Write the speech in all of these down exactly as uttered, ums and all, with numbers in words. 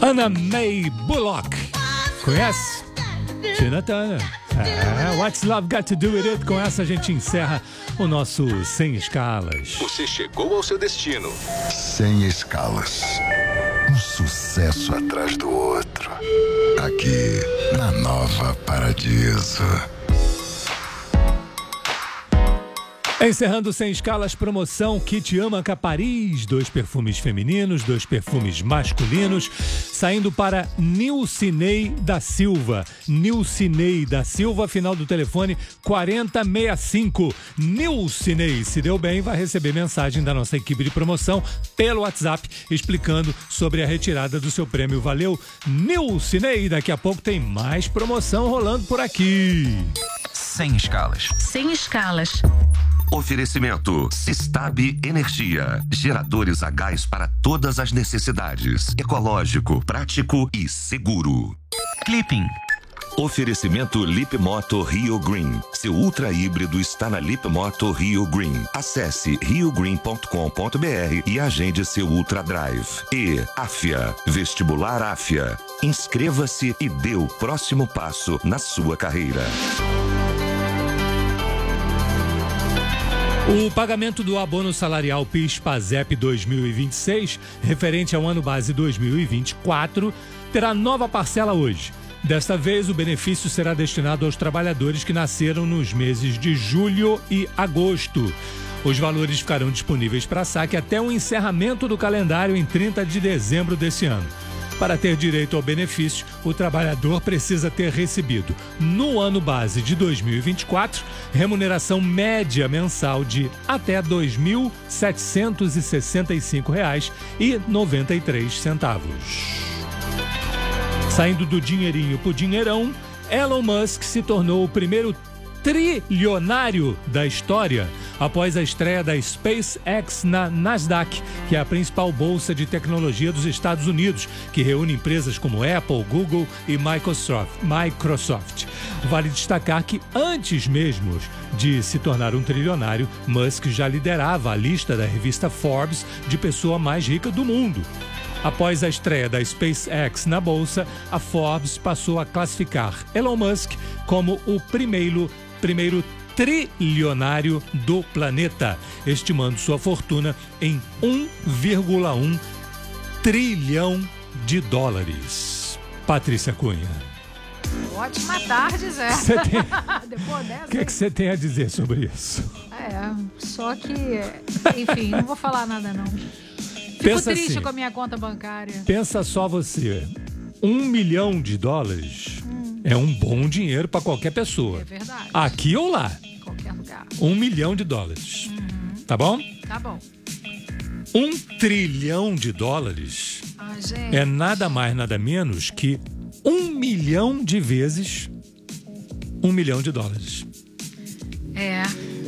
Anna May Bullock. Conhece? Tina Turner. É, What's Love Got to Do With It? Com essa a gente encerra o nosso Sem Escalas. Você chegou ao seu destino. Sem Escalas. Um sucesso atrás do outro. Aqui na Nova Paradiso. Encerrando Sem Escalas, promoção Kit Amaca Paris. Dois perfumes femininos, dois perfumes masculinos. Saindo para Nilcinei da Silva. Nilcinei da Silva, final do telefone quarenta sessenta e cinco. Nilcinei, se deu bem, vai receber mensagem da nossa equipe de promoção pelo WhatsApp, explicando sobre a retirada do seu prêmio. Valeu, Nilcinei. Daqui a pouco tem mais promoção rolando por aqui. Sem Escalas. Sem Escalas. Oferecimento Sistab Energia. Geradores a gás para todas as necessidades. Ecológico, prático e seguro. Clipping. Oferecimento Lip Moto Rio Green. Seu ultra híbrido está na Lip Moto Rio Green. Acesse rio green ponto com ponto b r e agende seu Ultra Drive. E Afia. Vestibular Afia. Inscreva-se e dê o próximo passo na sua carreira. O pagamento do abono salarial PIS/PASEP dois mil e vinte e seis, referente ao ano base dois mil e vinte e quatro, terá nova parcela hoje. Desta vez, o benefício será destinado aos trabalhadores que nasceram nos meses de julho e agosto. Os valores ficarão disponíveis para saque até o encerramento do calendário em trinta de dezembro desse ano. Para ter direito ao benefício, o trabalhador precisa ter recebido, no ano base de dois mil e vinte e quatro, remuneração média mensal de até dois mil setecentos e sessenta e cinco reais e noventa e três centavos. Saindo do dinheirinho pro dinheirão, Elon Musk se tornou o primeiro trilionário da história após a estreia da SpaceX na Nasdaq, que é a principal bolsa de tecnologia dos Estados Unidos, que reúne empresas como Apple, Google e Microsoft. Microsoft. Vale destacar que antes mesmo de se tornar um trilionário, Musk já liderava a lista da revista Forbes de pessoa mais rica do mundo. Após a estreia da SpaceX na bolsa, a Forbes passou a classificar Elon Musk como o primeiro primeiro trilionário do planeta, estimando sua fortuna em um vírgula um trilhão de dólares. Patrícia Cunha. Ótima tarde, Zé. Tem... Depois dessa, o que você tem a dizer sobre isso? É, só que, enfim, não vou falar nada não. Fico Pensa triste assim, com a minha conta bancária. Pensa só você, um milhão de dólares hum. é um bom dinheiro para qualquer pessoa. É verdade. Aqui ou lá. Em qualquer lugar. Um milhão de dólares. Uhum. Tá bom? Tá bom. Um trilhão de dólares ah, gente. é nada mais, nada menos que um milhão de vezes um milhão de dólares. É.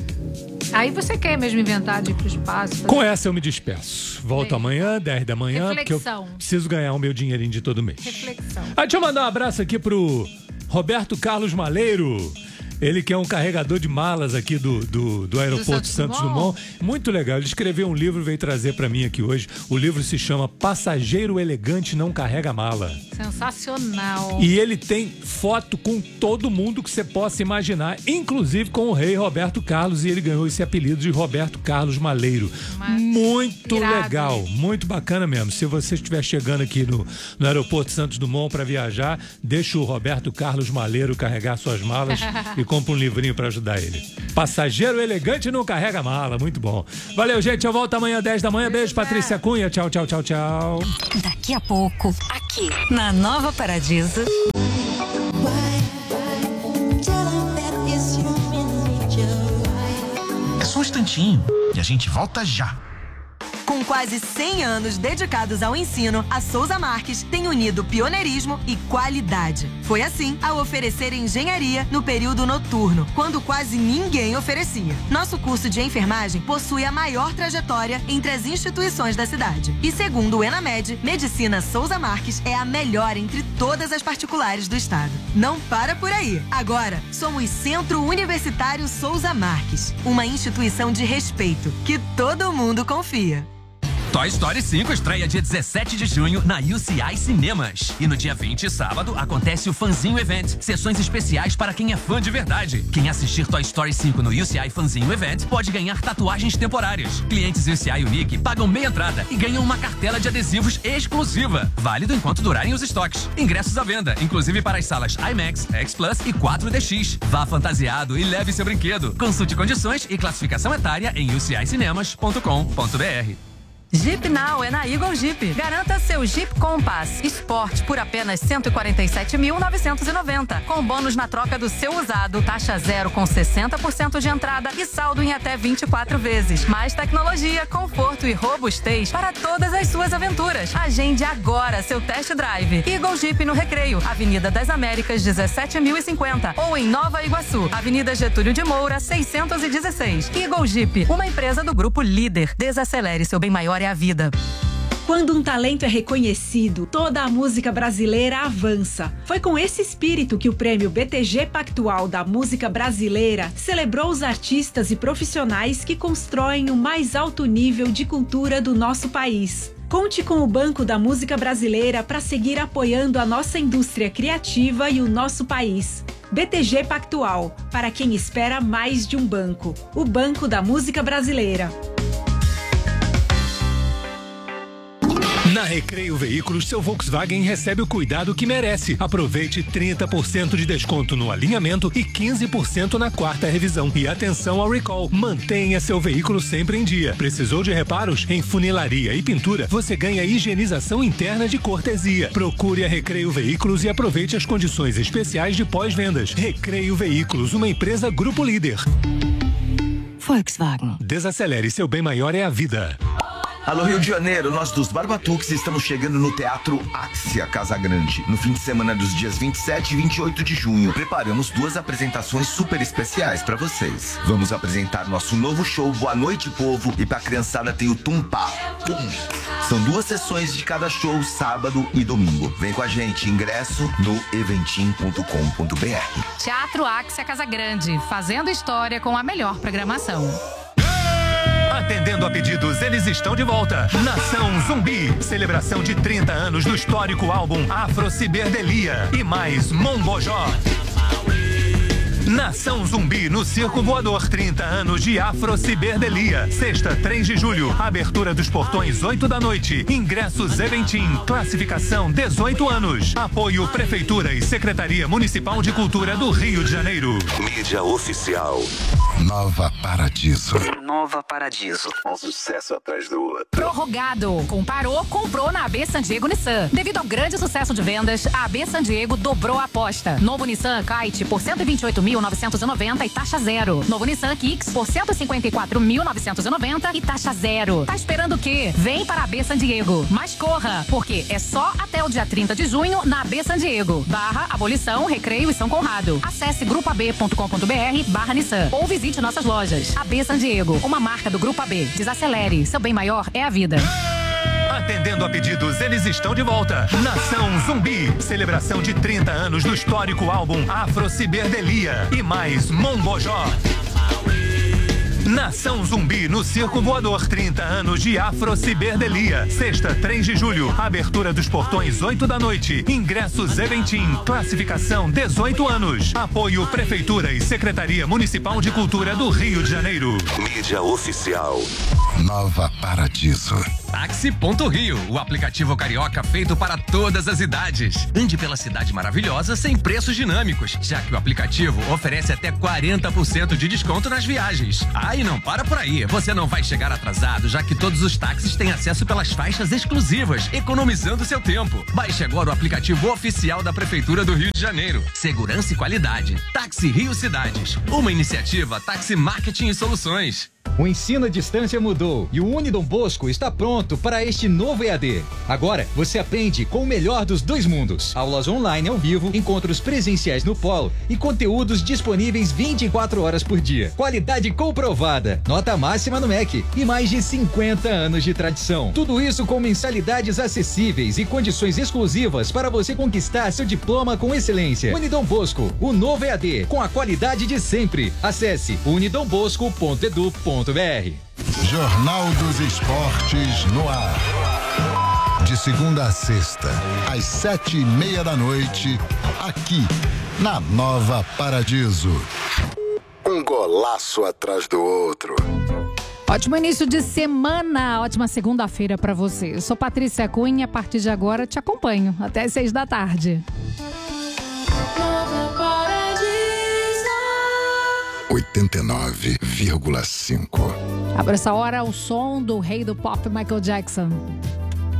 Aí você quer mesmo inventar de ir pro espaço? Fazer... Com essa eu me despeço. Volto Bem, amanhã, dez da manhã, reflexão. porque eu preciso ganhar o meu dinheirinho de todo mês. Reflexão. Ah, deixa eu mandar um abraço aqui pro Roberto Carlos Maleiro. Ele que é um carregador de malas aqui do, do, do aeroporto do Santos, Santos Dumont. Dumont. Muito legal. Ele escreveu um livro e veio trazer pra mim aqui hoje. O livro se chama Passageiro Elegante Não Carrega Mala. Sensacional. E ele tem foto com todo mundo que você possa imaginar, inclusive com o rei Roberto Carlos, e ele ganhou esse apelido de Roberto Carlos Maleiro. Mas muito irado. legal, muito bacana mesmo. Se você estiver chegando aqui no, no aeroporto Santos Dumont para viajar, deixa o Roberto Carlos Maleiro carregar suas malas e compra um livrinho para ajudar ele. Passageiro Elegante Não Carrega Mala, muito bom. Valeu, gente, eu volto amanhã dez da manhã. Beijo, Patrícia Cunha. Tchau, tchau, tchau, tchau. Daqui a pouco, aqui na Nova Paradiso. É só um instantinho e a gente volta já. Com quase cem anos dedicados ao ensino, a Souza Marques tem unido pioneirismo e qualidade. Foi assim ao oferecer engenharia no período noturno, quando quase ninguém oferecia. Nosso curso de enfermagem possui a maior trajetória entre as instituições da cidade. E segundo o Enamed, Medicina Souza Marques é a melhor entre todas as particulares do estado. Não para por aí. Agora, somos Centro Universitário Souza Marques, uma instituição de respeito que todo mundo confia. Toy Story cinco estreia dia dezessete de junho na U C I Cinemas. E no dia vinte, sábado, acontece o Fanzinho Event. Sessões especiais para quem é fã de verdade. Quem assistir Toy Story cinco no U C I Fanzinho Event pode ganhar tatuagens temporárias. Clientes U C I Unique pagam meia entrada e ganham uma cartela de adesivos exclusiva. Válido enquanto durarem os estoques. Ingressos à venda, inclusive para as salas IMAX, X Plus e quatro D X. Vá fantasiado e leve seu brinquedo. Consulte condições e classificação etária em u c i cinemas ponto com ponto b r. Jeep Now é na Eagle Jeep. Garanta seu Jeep Compass Sport por apenas cento e quarenta e sete mil, novecentos e noventa. Com bônus na troca do seu usado, taxa zero com sessenta por cento de entrada e saldo em até vinte e quatro vezes. Mais tecnologia, conforto e robustez para todas as suas aventuras. Agende agora seu test drive. Eagle Jeep no Recreio, Avenida das Américas, dezessete mil e cinquenta. Ou em Nova Iguaçu, Avenida Getúlio de Moura, seiscentos e dezesseis. Eagle Jeep, uma empresa do Grupo Líder. Desacelere, seu bem maior é a vida. Quando um talento é reconhecido, toda a música brasileira avança. Foi com esse espírito que o prêmio B T G Pactual da Música Brasileira celebrou os artistas e profissionais que constroem o mais alto nível de cultura do nosso país. Conte com o Banco da Música Brasileira para seguir apoiando a nossa indústria criativa e o nosso país. B T G Pactual, para quem espera mais de um banco. O Banco da Música Brasileira. Na Recreio Veículos, seu Volkswagen recebe o cuidado que merece. Aproveite trinta por cento de desconto no alinhamento e quinze por cento na quarta revisão. E atenção ao recall. Mantenha seu veículo sempre em dia. Precisou de reparos? Em funilaria e pintura, você ganha higienização interna de cortesia. Procure a Recreio Veículos e aproveite as condições especiais de pós-vendas. Recreio Veículos, uma empresa Grupo Líder. Volkswagen. Desacelere, seu bem maior é a vida. Alô, Rio de Janeiro, nós dos Barbatuques estamos chegando no Teatro Axia Casa Grande, no fim de semana dos dias vinte e sete e vinte e oito de junho. Preparamos duas apresentações super especiais pra vocês. Vamos apresentar nosso novo show Boa Noite Povo e pra criançada tem o Tumpá. Tum. São duas sessões de cada show, sábado e domingo. Vem com a gente, ingresso no eventim ponto com ponto b r. Teatro Axia Casa Grande, fazendo história com a melhor programação. Atendendo a pedidos, eles estão de volta. Nação Zumbi, celebração de trinta anos do histórico álbum Afro Ciberdelia e mais Mombojó. Nação Zumbi no Circo Voador, trinta anos de Afro Ciberdelia. Sexta, três de julho, abertura dos portões oito da noite. Ingressos Eventim, classificação dezoito anos. Apoio Prefeitura e Secretaria Municipal de Cultura do Rio de Janeiro. Mídia oficial. Nova Paradiso. Nova Paradiso. Um sucesso atrás do outro. Prorrogado. Comparou, comprou na A B San Diego Nissan. Devido ao grande sucesso de vendas, a A B San Diego dobrou a aposta. Novo Nissan Kite por cento e vinte e oito mil novecentos e noventa e taxa zero. Novo Nissan Kicks por cento e cinquenta e quatro mil novecentos e noventa e taxa zero. Tá esperando o quê? Vem para a A B San Diego. Mas corra, porque é só até o dia trinta de junho na A B San Diego. Barra Abolição, Recreio e São Conrado. Acesse grupo a b ponto com ponto b r barra Nissan ou visite nossas lojas. A B San Diego, uma marca do Grupo A B. Desacelere, seu bem maior é a vida. Atendendo a pedidos, eles estão de volta. Nação Zumbi, celebração de trinta anos do histórico álbum Afro Ciberdelia e mais Mombojó. Nação Zumbi no Circo Voador, trinta anos de Afro Ciberdelia. Sexta, três de julho, abertura dos portões oito da noite. Ingressos Eventim, classificação dezoito anos. Apoio Prefeitura e Secretaria Municipal de Cultura do Rio de Janeiro. Mídia oficial. Nova Paradiso. Táxi.rio, o aplicativo carioca feito para todas as idades. Ande pela cidade maravilhosa sem preços dinâmicos, já que o aplicativo oferece até quarenta por cento de desconto nas viagens. Ah, e não para por aí, você não vai chegar atrasado, já que todos os táxis têm acesso pelas faixas exclusivas, economizando seu tempo. Baixe agora o aplicativo oficial da Prefeitura do Rio de Janeiro. Segurança e qualidade. Táxi Rio Cidades, uma iniciativa Táxi Marketing e Soluções. O ensino à distância mudou e o Unidom Bosco está pronto para este novo E A D. Agora, você aprende com o melhor dos dois mundos. Aulas online ao vivo, encontros presenciais no polo e conteúdos disponíveis vinte e quatro horas por dia. Qualidade comprovada, nota máxima no M E C e mais de cinquenta anos de tradição. Tudo isso com mensalidades acessíveis e condições exclusivas para você conquistar seu diploma com excelência. Unidom Bosco, o novo E A D, com a qualidade de sempre. Acesse unidombosco ponto edu ponto br. Jornal dos Esportes no ar. De segunda a sexta, às sete e meia da noite, aqui na Nova Paradiso. Um golaço atrás do outro. Ótimo início de semana, ótima segunda-feira pra você. Eu sou Patrícia Cunha, a partir de agora te acompanho até às seis da tarde. Nova Paradiso oitenta e nove vírgula cinco. Abre essa hora o som do rei do pop Michael Jackson.